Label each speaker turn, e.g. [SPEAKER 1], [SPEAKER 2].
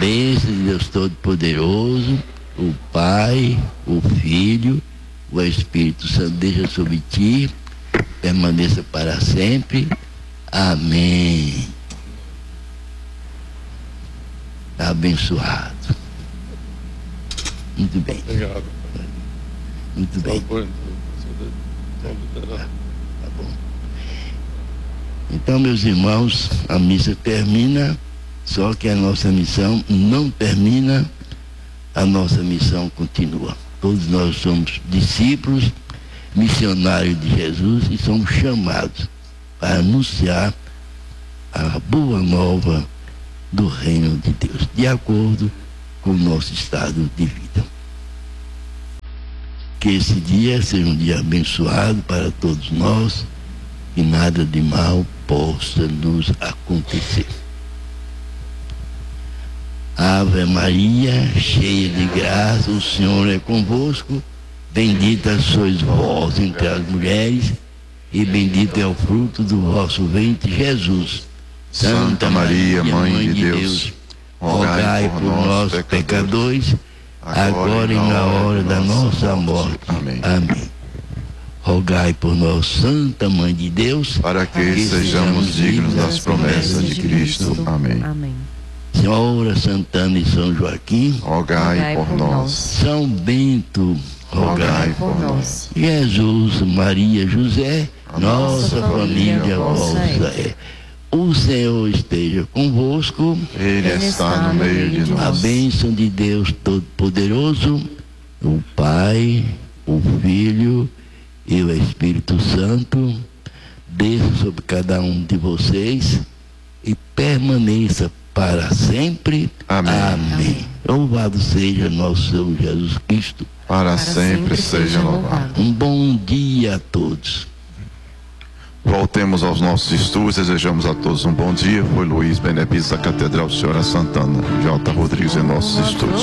[SPEAKER 1] bênção de Deus Todo-Poderoso, o Pai, o Filho, o Espírito Santo, deixa sobre ti, permaneça para sempre. Amém. Está abençoado. Muito bem.
[SPEAKER 2] Obrigado.
[SPEAKER 1] Muito bem. Tá bom. Então, meus irmãos, a missa termina, só que a nossa missão não termina, a nossa missão continua. Todos nós somos discípulos, missionários de Jesus e somos chamados para anunciar a boa nova do reino de Deus, de acordo com o nosso estado de vida. Que esse dia seja um dia abençoado para todos nós, que nada de mal possa nos acontecer. Ave Maria, cheia de graça, o Senhor é convosco, bendita sois vós entre as mulheres, e bendito é o fruto do vosso ventre, Jesus.
[SPEAKER 3] Santa Maria, Mãe de Deus, rogai por nós, pecadores,
[SPEAKER 1] agora e na hora da nossa morte.
[SPEAKER 3] Amém.
[SPEAKER 1] Amém. Rogai por nós, Santa Mãe de Deus,
[SPEAKER 3] para que sejamos dignos das promessas de Cristo. Amém.
[SPEAKER 4] Amém.
[SPEAKER 1] Senhora Santana e São Joaquim,
[SPEAKER 3] Rogai por nós.
[SPEAKER 1] São Bento, rogai por
[SPEAKER 4] nós.
[SPEAKER 1] Jesus, Maria, José, nossa família vossa é. O Senhor esteja convosco.
[SPEAKER 3] Ele está no meio de
[SPEAKER 1] A
[SPEAKER 3] nós.
[SPEAKER 1] bênção de Deus Todo-Poderoso, o Pai, o Filho e o Espírito Santo, desça sobre cada um de vocês e permaneça para sempre.
[SPEAKER 3] Amém.
[SPEAKER 1] Amém. Louvado seja nosso Senhor Jesus Cristo.
[SPEAKER 3] Para sempre seja louvado.
[SPEAKER 1] Um bom dia a todos.
[SPEAKER 3] Voltemos aos nossos estudos, desejamos a todos um bom dia. Foi Luiz Benevides da Catedral Senhora Santana, J. Rodrigues em nossos estudos.